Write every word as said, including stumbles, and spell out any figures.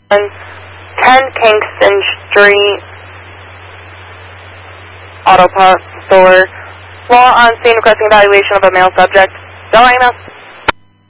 ten Kingston Street, Auto Parts Store. Law on scene requesting evaluation of a male subject. Delano.